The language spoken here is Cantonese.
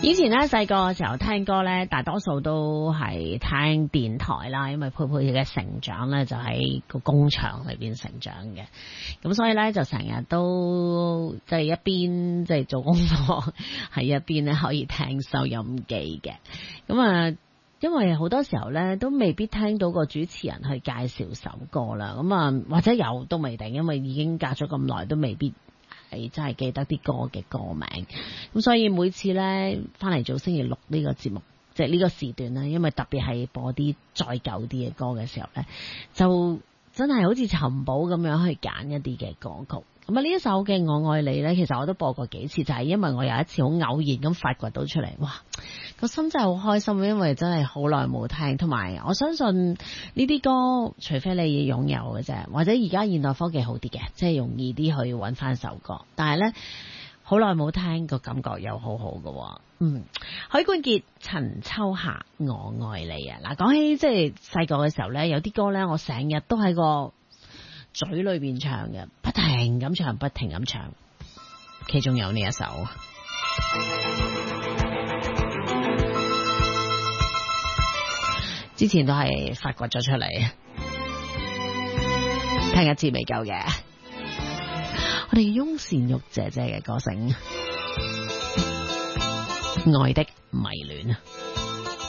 以前咧細個嘅時候聽歌咧，大多數都係聽電台啦，因為佩佩嘅成長咧就喺個工廠裏邊成長嘅，咁所以咧就成日都即係一邊即係做功課，喺一邊咧可以聽收音機嘅，咁啊。因為好多時候咧都未必聽到個主持人去介紹首歌啦，咁啊或者有都未定，因為已經隔咗咁耐都未必係真係記得啲歌嘅歌名，咁所以每次咧翻嚟做星期六呢個節目，即係呢個時段咧，因為特別係播啲再舊啲嘅歌嘅時候咧，就真係好似尋寶咁樣去揀一啲嘅歌曲。咁啊呢一首嘅我愛你咧，其實我都播過幾次，就係因為我有一次好偶然咁發掘到出嚟，哇！個心真係好開心，因為真係好耐冇聽，同埋我相信呢啲歌，除非你擁有嘅啫，或者而家現代科技好啲嘅，即係容易啲去揾翻首歌。但係呢，好耐冇聽，個感覺又好好嘅。許冠傑、陳秋霞，我愛你啊！嗱，講起即係細個嘅時候呢，有啲歌呢，我成日都喺個嘴裏邊唱嘅，不停咁唱，不停咁唱。其中有呢一首。之前都係發掘咗出嚟，聽一次未夠嘅。我哋翁倩玉姐姐嘅歌聲，愛的迷戀。